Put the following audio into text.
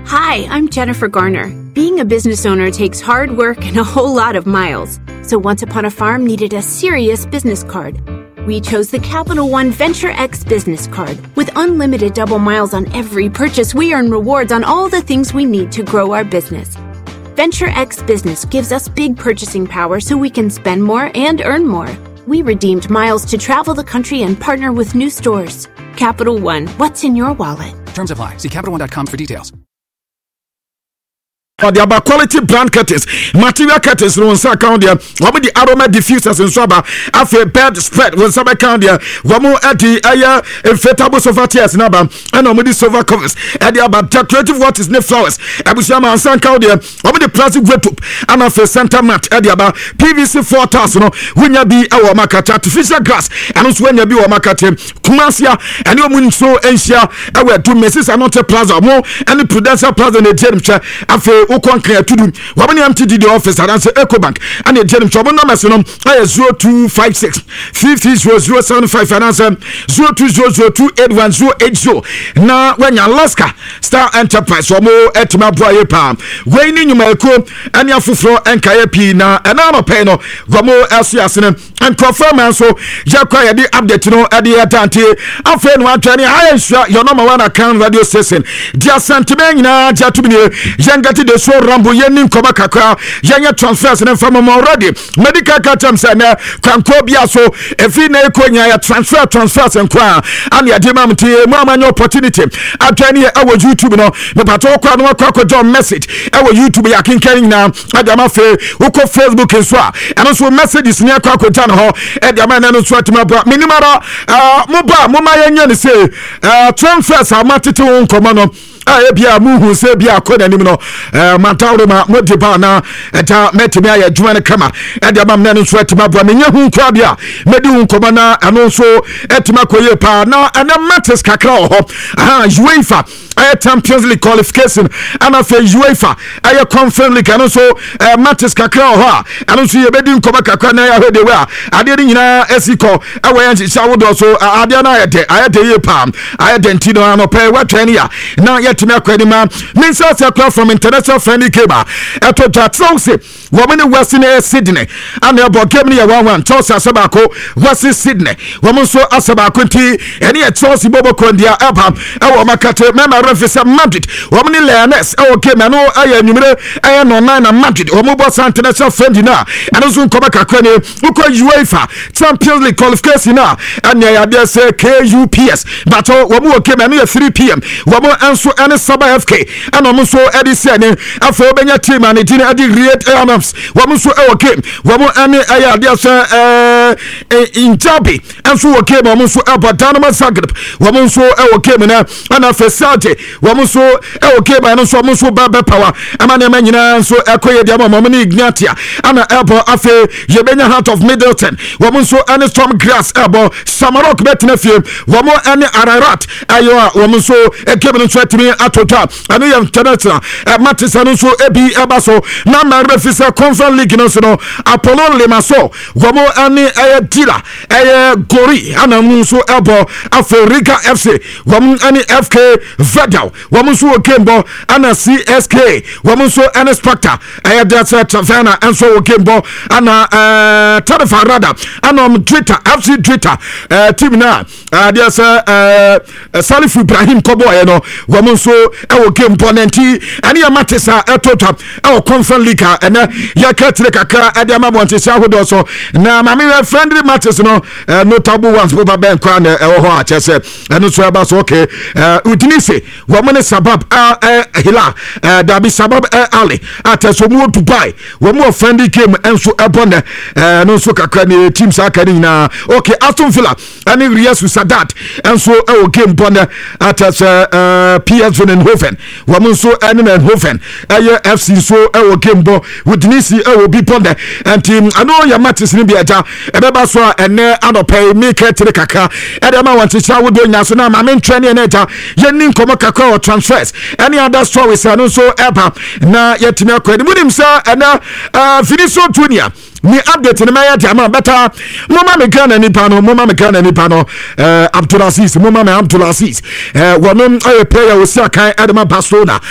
Hi, I'm Jennifer Garner. Being a business owner takes hard work and a whole lot of miles. So Once Upon a Farm needed a serious business card. We chose the Capital One Venture X business card. With unlimited double miles on every purchase, we earn rewards on all the things we need to grow our business. Venture X Business gives us big purchasing power so we can spend more and earn more. We redeemed miles to travel the country and partner with new stores. Capital One, what's in your wallet? Terms apply. See CapitalOne.com for details. The about quality brand curtains, material curtains, no one account there. What with the aroma diffusers and swabber, after bed spread, when some account there. One more at the air, inflatable sofa chairs, number, and on with the sofa covers. At the about decorative waters, net flowers. Abushama and San Claudia, what with the plastic wet tube, and after Santa Mat, at the about PVC 4,000, when you be our market, artificial grass, and also when you be our market, Kumasia, and your moon so ancient, our two messes are not a plaza more, and the Prudential Plaza in the gym chair, after Okonkaya to do. Wabani MTD the office and answer EcoBank and the Gen Trouble numbers 0256 500075 and answer 02028180. Now when you Alaska Star Enterprise or more at my boy palm. Waining you Melco and your Fufro and Kayapi na and I'm a peno Ramo Elsiasin and confirm so Jacquia the update at the Atlantic. I'm friend one training. I ensure your number one account radio station. Dear Santimena Jatumini Yangati the so Rambo Yenin Komakaka Yanya transfers and from already medical catams and Krankobia so if you know Konya transfers and qua and the Adimamti Mama opportunity at any our YouTube no Patoko no Kwako John message our YouTube yakin carrying now Adamafe Uko Facebook and so and also messages near Kwako John ho at the man and Swatima Minimara Muba Muma Yan say transfers are matito common Bia Muhu say Bia Koda Nimino Mataurima Motibana eta Metimia ya Juana Kama Edia Mamnan Swetima Braminyahu Kwabia Medu Komana and also Etima Koyepa now and a matters Kakao UEFA Champions League qualification and a UEFA a Conference League and also matters Kakao and also Bedin Komakakana I heard they were I didn't Esiko away Shawud also Adiana I had the Palm I had Dentino and Opay what Tenia now yet to me Aquadima means from international friendly cable at Tatsi woman in Western Sydney and the Bogami 1 Tosa Sabako Western Sydney woman so Asabakunti and yet Tosi Bobo Kondia Abham our Makate Mema Refisa Madrid woman in Leones okay Mano I am numero I am online and Madrid or mobile international friendly now and also Komaka Kone Uko UEFA Champions League qualification now and I dare say KUPS but woman came at 3 p.m. woman answer and Saba FK and almost so Eddie Sene after Benya team and it Eddie Riet Elams woman so okay woman and I dare say in Jabi and so came almost so about Danama Zagreb woman so okay and after Saturday woman so okay and also almost so Baba Power and man so Equia Dama Momini Ignatia and Elbow after Yebenya Heart of Middleton woman so and Storm Grass Elbow Samarok Betnefield woman and Ararat Ayo woman so a cabin to me at Tota and I am Tanata Matis and also Ebi Abaso Nama Refisa Conference League no Apollo Lemaso woman and Dila Gori and Amuso Elbow Africa FC woman and FK Vedal woman so Kimbo and CSK woman so and Spectre I had that Tavana and so Kimbo and Tadafarada and Twitter FC Twitter team now there's Salif Ibrahim Kobo woman so game ponenti and ya matesa etota Conference League and ya katreka ka adama bonte shahodo so na mami friendly matches no notable ones Boba Ben Kwan ho a chese and so about okay udinise woman sabab hila dabi sabab ali ataso mu Dubai woman friendly game enso ebonde no so kakra ni teams akari na okay Aston Villa and Real Sociedad enso game bonde atas PSV Eindhoven woman so Eindhoven FC so game bo udinise be ponde and team I know your matches ni biaja ebeba so ene anopai make tere kaka edema want to show do nyaso na ma men training na ja yenin komo kaka or transfers any other stories and so eba na yetimi akwedi munim sa na Vinicius Junior me update ni maya jama better mama me Ghana ni pano Abdulaziz mama me Abdulaziz wonon player wo sia kan Edema Barcelona